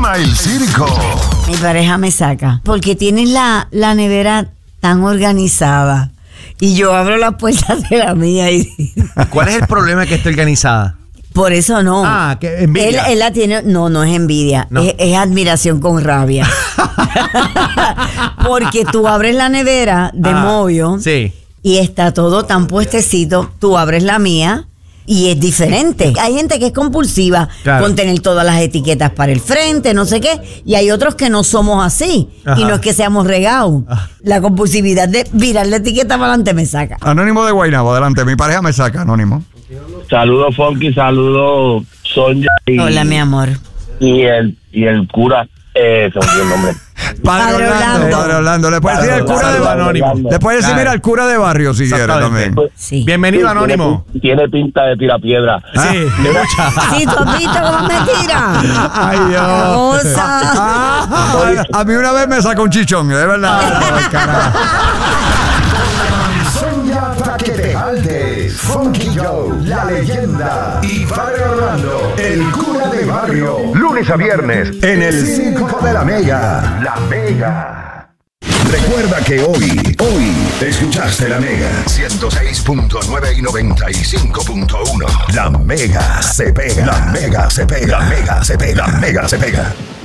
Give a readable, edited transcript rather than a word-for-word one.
Calma el circo. Mi pareja me saca porque tienes la nevera tan organizada y yo abro las puertas de la mía y... ¿Cuál es el problema que esté organizada? Por eso no. Que envidia. Él la tiene, no es envidia, No. es admiración con rabia. Porque tú abres la nevera de Moyo Sí. y está todo tan puestecito, tú abres la mía y es diferente. Hay gente que es compulsiva con tener todas las etiquetas para el frente, no sé qué, y hay otros que no somos así. Ajá. Y no es que seamos regados. La compulsividad de virar la etiqueta para adelante me saca. Anónimo de Guaynabo, adelante. Mi pareja me saca, Anónimo. Saludos, Funky, saludos, Sonia. Hola, mi amor. Y el cura, se me olvidó el nombre. Padre Orlando. Padre Orlando. Le puedes decir el cura de barrio. Anónimo. Le puedes decir, mira, el cura de barrio si quiere también. Sí. Bienvenido, Anónimo. Tiene pinta de tirapiedra. Sí, de mucha. Sí, tú has visto cómo me tira. Ay, Dios. Cosa. A mí una vez me sacó un chichón, de verdad. Ay, carajo. Sonia pa' que te jaltes. Funky Joe, la leyenda. Y Padre Orlando, el cura de barrio. Lunes a viernes en el Circo de la Mega. La Mega. Recuerda que hoy escuchaste la Mega 106.9 y 95.1. La Mega se pega. La Mega se pega. La Mega se pega. La Mega se pega.